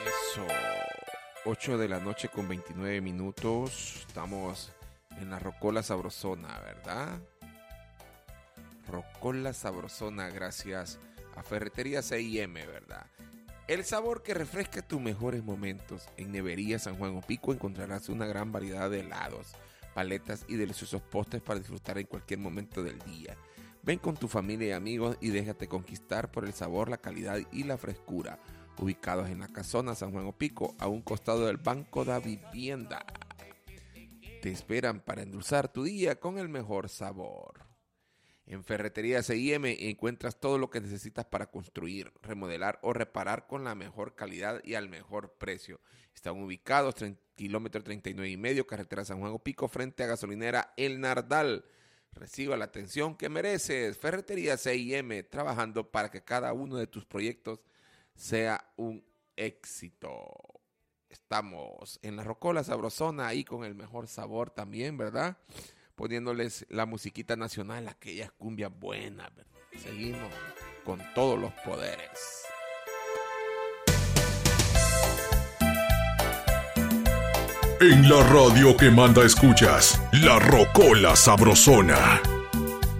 Eso, 8 de la noche con 29 minutos. Estamos en la Rocola Sabrosona, ¿verdad? Rocola Sabrosona, gracias a Ferretería C&M, ¿verdad? El sabor que refresca tus mejores momentos. En Nevería San Juan Opico encontrarás una gran variedad de helados, paletas y deliciosos postres para disfrutar en cualquier momento del día. Ven con tu familia y amigos y déjate conquistar por el sabor, la calidad y la frescura. Ubicados en la Casona San Juan Opico, a un costado del Banco da Vivienda. Te esperan para endulzar tu día con el mejor sabor. En Ferretería C&M encuentras todo lo que necesitas para construir, remodelar o reparar con la mejor calidad y al mejor precio. Están ubicados en kilómetro 39,5, carretera San Juan Opico, frente a gasolinera El Nardal. Reciba la atención que mereces. Ferretería C&M, trabajando para que cada uno de tus proyectos sea un éxito. Estamos en la Rocola Sabrosona, ahí con el mejor sabor también, ¿verdad? Poniéndoles la musiquita nacional, aquellas cumbias buenas, ¿verdad? Seguimos con todos los poderes. En la radio que manda escuchas, la Rocola Sabrosona.